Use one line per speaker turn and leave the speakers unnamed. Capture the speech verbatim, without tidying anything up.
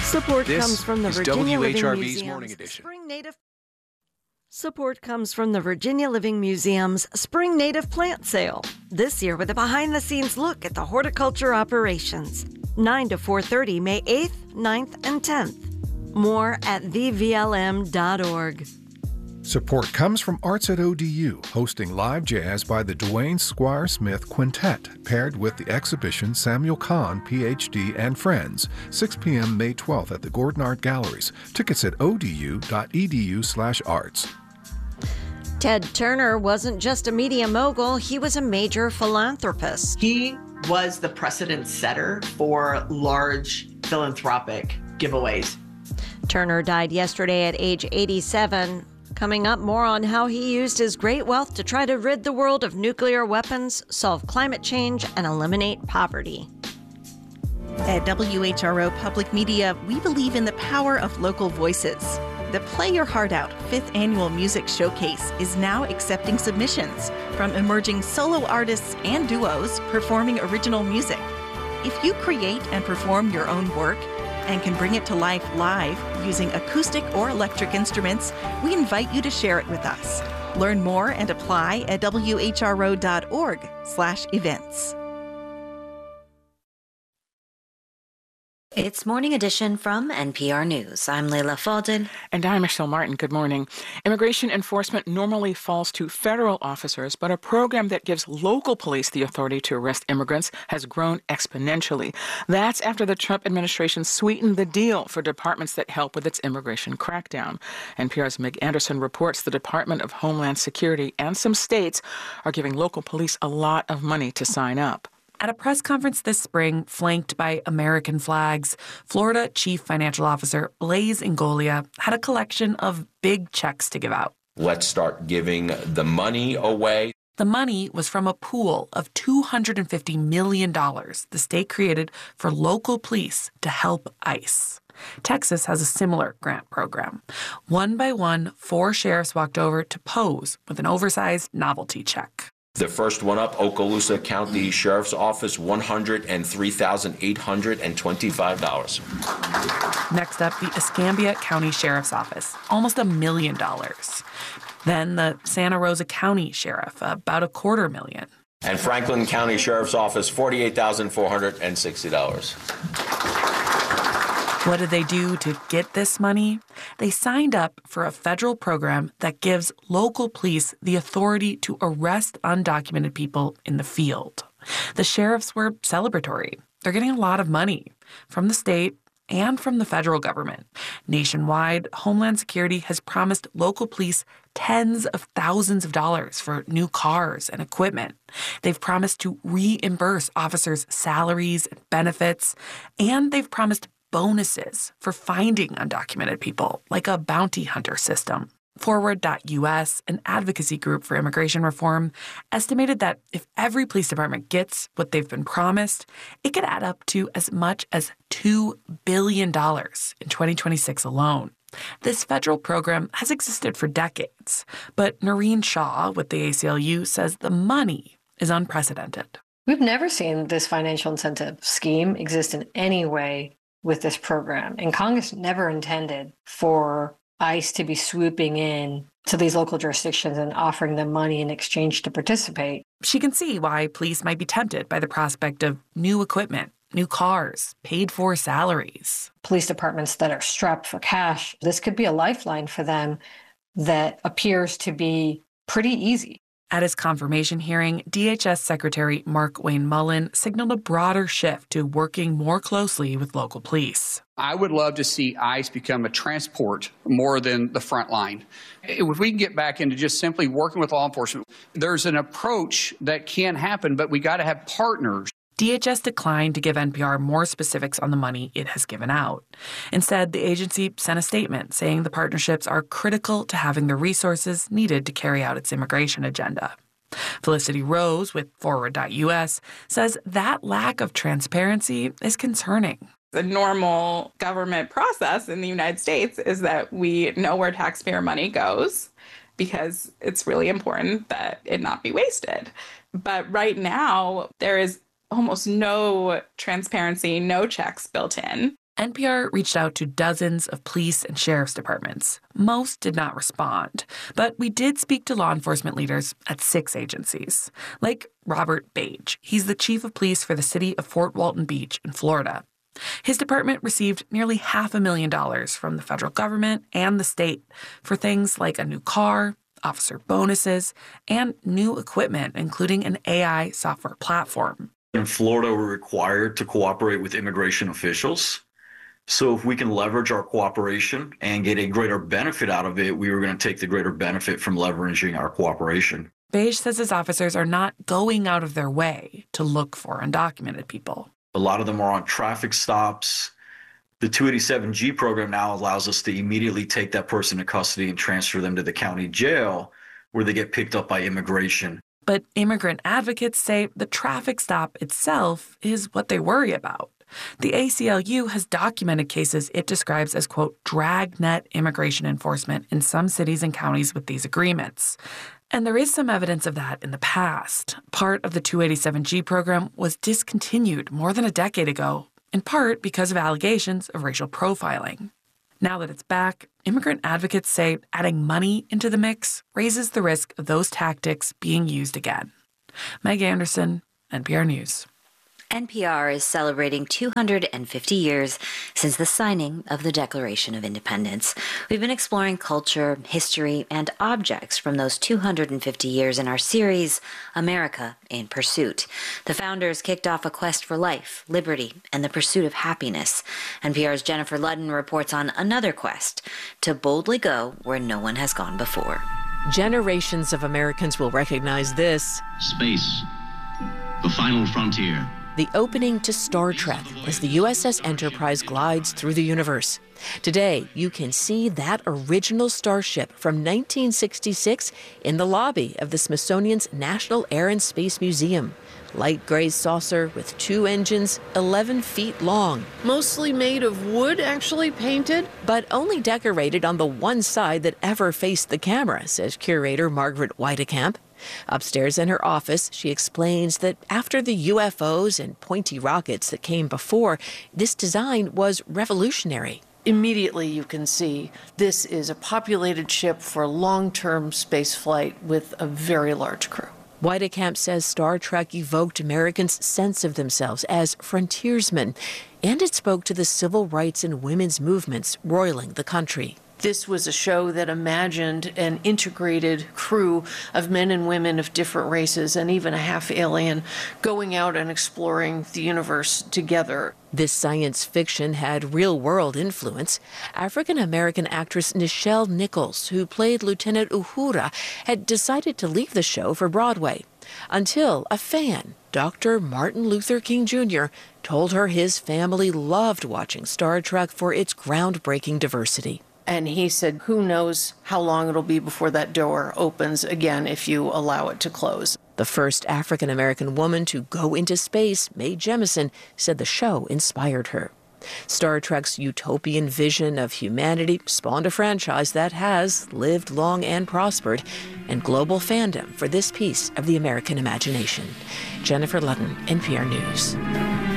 Support
This
comes from the
is
Virginia
W H R
Living
B's
Museum's
Morning Edition.
Spring Native. Support comes from the Virginia Living Museum's Spring Native Plant Sale. This year with a behind-the-scenes look at the horticulture operations. nine to four thirty, May eighth, ninth, and tenth. More at the v l m dot org.
Support comes from Arts at O D U, hosting live jazz by the Dwayne Squire Smith Quintet, paired with the exhibition Samuel Kahn, P H D, and Friends, six p.m. May twelfth at the Gordon Art Galleries. Tickets at o d u dot e d u slash arts.
Ted Turner wasn't just a media mogul, he was a major philanthropist.
He was the precedent setter for large philanthropic giveaways.
Turner died yesterday at age eighty-seven. Coming up, more on how he used his great wealth to try to rid the world of nuclear weapons, solve climate change, and eliminate poverty.
At W H R O Public Media, we believe in the power of local voices. The Play Your Heart Out fifth Annual Music Showcase is now accepting submissions from emerging solo artists and duos performing original music. If you create and perform your own work and can bring it to life live using acoustic or electric instruments, we invite you to share it with us. Learn more and apply at w h r o dot org slash events.
It's Morning Edition from N P R News. I'm Leila Fadel.
And I'm Michelle Martin. Good morning. Immigration enforcement normally falls to federal officers, but a program that gives local police the authority to arrest immigrants has grown exponentially. That's after the Trump administration sweetened the deal for departments that help with its immigration crackdown. N P R's Meg Anderson reports the Department of Homeland Security and some states are giving local police a lot of money to sign up.
At a press conference this spring, flanked by American flags, Florida Chief Financial Officer Blaise Ingoglia had a collection of big checks to give out.
Let's start giving the money away.
The money was from a pool of two hundred fifty million dollars the state created for local police to help ICE. Texas has a similar grant program. One by one, four sheriffs walked over to pose with an oversized novelty check.
The first one up, Okaloosa County Sheriff's Office, one hundred three thousand eight hundred twenty-five dollars.
Next up, the Escambia County Sheriff's Office, almost a million dollars. Then the Santa Rosa County Sheriff, about a quarter million.
And Franklin County Sheriff's Office, forty-eight thousand four hundred sixty dollars.
What did they do to get this money? They signed up for a federal program that gives local police the authority to arrest undocumented people in the field. The sheriffs were celebratory. They're getting a lot of money from the state and from the federal government. Nationwide, Homeland Security has promised local police tens of thousands of dollars for new cars and equipment. They've promised to reimburse officers' salaries and benefits, and they've promised bonuses for finding undocumented people, like a bounty hunter system. Forward dot U S, an advocacy group for immigration reform, estimated that if every police department gets what they've been promised, it could add up to as much as two billion dollars in twenty twenty-six alone. This federal program has existed for decades, but Noreen Shaw with the A C L U says the money is unprecedented.
We've never seen this financial incentive scheme exist in any way with this program. And Congress never intended for ICE to be swooping in to these local jurisdictions and offering them money in exchange to participate.
She can see why police might be tempted by the prospect of new equipment, new cars, paid-for salaries.
Police departments that are strapped for cash, this could be a lifeline for them that appears to be pretty easy.
At his confirmation hearing, D H S Secretary Mark Wayne Mullen signaled a broader shift to working more closely with local police.
I would love to see ICE become a transport more than the front line. If we can get back into just simply working with law enforcement, there's an approach that can happen, but we got to have partners.
D H S declined to give N P R more specifics on the money it has given out. Instead, the agency sent a statement saying the partnerships are critical to having the resources needed to carry out its immigration agenda. Felicity Rose with Forward dot U S says that lack of transparency is concerning.
The normal government process in the United States is that we know where taxpayer money goes because it's really important that it not be wasted. But right now, there is almost no transparency, no checks built in.
N P R reached out to dozens of police and sheriff's departments. Most did not respond, but we did speak to law enforcement leaders at six agencies, like Robert Bage. He's the chief of police for the city of Fort Walton Beach in Florida. His department received nearly half a million dollars from the federal government and the state for things like a new car, officer bonuses, and new equipment, including an A I software platform.
In Florida, we're required to cooperate with immigration officials. So if we can leverage our cooperation and get a greater benefit out of it, we were going to take the greater benefit from leveraging our cooperation.
Beige says his officers are not going out of their way to look for undocumented people.
A lot of them are on traffic stops. The two eighty-seven G program now allows us to immediately take that person into custody and transfer them to the county jail where they get picked up by immigration.
But immigrant advocates say the traffic stop itself is what they worry about. The A C L U has documented cases it describes as, quote, dragnet immigration enforcement in some cities and counties with these agreements. And there is some evidence of that in the past. Part of the two eighty-seven G program was discontinued more than a decade ago, in part because of allegations of racial profiling. Now that it's back, immigrant advocates say adding money into the mix raises the risk of those tactics being used again. Meg Anderson, N P R News.
N P R is celebrating two hundred fifty years since the signing of the Declaration of Independence. We've been exploring culture, history, and objects from those two hundred fifty years in our series, America in Pursuit. The founders kicked off a quest for life, liberty, and the pursuit of happiness. N P R's Jennifer Ludden reports on another quest, to boldly go where no one has gone before.
Generations of Americans will recognize this.
Space, the final frontier.
The opening to Star Trek as the U S S Enterprise glides through the universe. Today, you can see that original starship from nineteen sixty-six in the lobby of the Smithsonian's National Air and Space Museum. Light gray saucer with two engines, eleven feet long. Mostly made of wood, actually painted, but only decorated on the one side that ever faced the camera, says curator Margaret Weidekamp. Upstairs in her office, she explains that after the U F Os and pointy rockets that came before, this design was revolutionary.
Immediately you can see this is a populated ship for long-term space flight with a very large crew.
Weidekamp says Star Trek evoked Americans' sense of themselves as frontiersmen, and it spoke to the civil rights and women's movements roiling the country.
This was a show that imagined an integrated crew of men and women of different races and even a half alien going out and exploring the universe together.
This science fiction had real-world influence. African-American actress Nichelle Nichols, who played Lieutenant Uhura, had decided to leave the show for Broadway until a fan, Doctor Martin Luther King Junior, told her his family loved watching Star Trek for its groundbreaking diversity.
And he said, who knows how long it'll be before that door opens again if you allow it to close.
The first African-American woman to go into space, Mae Jemison, said the show inspired her. Star Trek's utopian vision of humanity spawned a franchise that has lived long and prospered, and global fandom for this piece of the American imagination. Jennifer Ludden, N P R News.